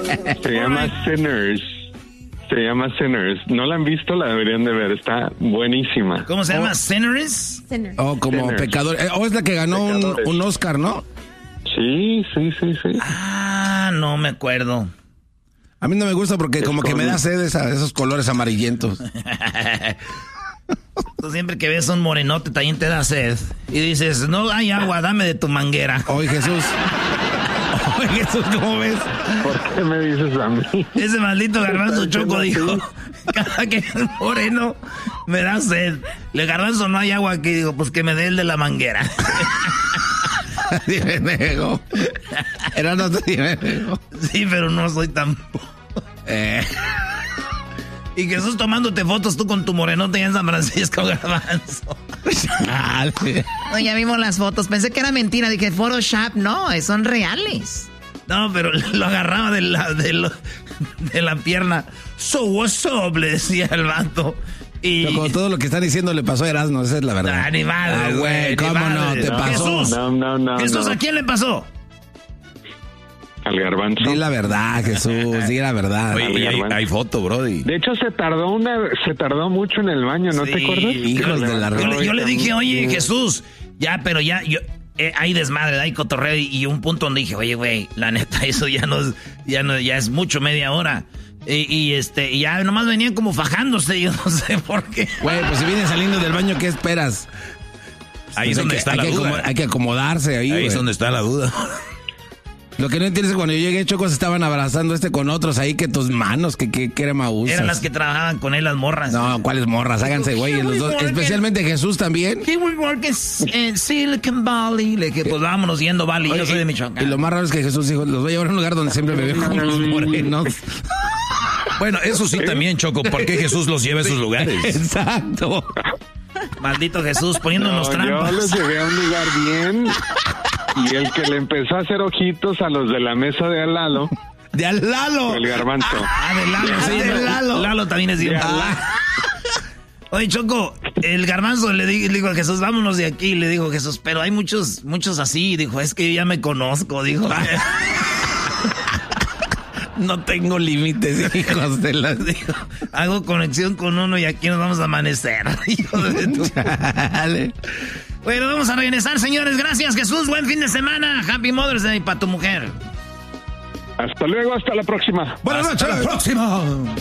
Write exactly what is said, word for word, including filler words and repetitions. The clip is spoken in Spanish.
Se llama Sinners. Se llma Sinners. ¿No la han visto? La deberían de ver. Está buenísima. ¿Cómo se llama? ¿Sinners? Sinners. Oh, como Sinners. pecador. Eh, oh, es la que ganó un, un Oscar, ¿no? Sí, sí, sí, sí. Ah, no me acuerdo. A mí no me gusta porque Es como que con- me da sed esa- esos colores amarillentos. Tú siempre que ves un morenote también te da sed. Y dices, no hay agua, dame de tu manguera. Oye, Jesús. Oye, Jesús, ¿cómo ves? ¿Por qué me dices a mí? Ese maldito Garbanzo ¿Qué Choco tal, dijo, sí? cada que es moreno me da sed. Le Garbanzo no hay agua aquí, digo, pues que me dé el de la manguera. Dime, nego. Era no te dime, nego. Sí, pero no soy tan... Eh. Y Jesús tomándote fotos tú con tu morenote en San Francisco, Garbanzo. Chale. No, ya vimos las fotos. Pensé que era mentira. Dije, Photoshop. No, son reales. No, pero lo agarraba de la, de, lo- de la pierna. So what's up, le decía el vato. Y... Pero como todo lo que están diciendo le pasó a Erasmo, esa es la verdad. Ah, ni madre, Ah, güey, güey, ni ¿cómo no? madre. Te No. pasó. Jesús. No, no, no. Jesús, no. ¿a quién le pasó? Al Garbanzo. Di la verdad, Jesús, di la verdad. Oye, y hay, hay foto, brody. De hecho, se tardó una, se tardó mucho en el baño, ¿no Sí, te acuerdas? hijos de la Yo le, yo le dije, oye, Sí. Jesús, ya, pero ya, yo, eh, hay desmadre, hay cotorreo, y, y un punto donde dije, oye, güey, la neta, eso ya no es, ya no, ya es mucho, media hora. Y, y este, y ya nomás venían como fajándose, yo no sé por qué. Güey, pues si vienes saliendo del baño, ¿qué esperas? Ahí Pues es donde hay está que, la hay que duda. acomo- hay que acomodarse ahí, Ahí güey. es donde está la duda. Lo que no entiendes es que cuando yo llegué, Chocos estaban abrazando este con otros ahí, que tus manos, que qué crema usas. Eran las que trabajaban con él, las morras. No, ¿cuáles morras? Háganse, güey, los dos. Especialmente Jesús también. He would work in, in Silicon Valley. Le dije, pues vámonos yendo, Valley. Yo soy de Michoacán. Y lo más raro es que Jesús dijo, los voy a llevar a un lugar donde siempre me veo como los morenos. Bueno, eso sí también, Choco. ¿Por qué Jesús los lleva a esos lugares? Exacto. Maldito Jesús, poniéndonos No, trampas. yo los llevé a un lugar bien y el que le empezó a hacer ojitos a los de la mesa de al lado, De al Lalo. el Garbanzo. Ah, de Lalo, sí, de no, Lalo. Lalo también es bien. De Lalo. Oye, Choco, el Garbanzo le di- le dijo a Jesús, vámonos de aquí. Le dijo Jesús, pero hay muchos, muchos así. Dijo, es que yo ya me conozco, dijo. No tengo límites, hijos de la... Dijo, hago conexión con uno y aquí nos vamos a amanecer. Hijo de tu- Chale. Bueno, vamos a regresar, señores. Gracias, Jesús. Buen fin de semana. Happy Mother's Day para tu mujer. Hasta luego, hasta la próxima. Buenas noches. Hasta la próxima.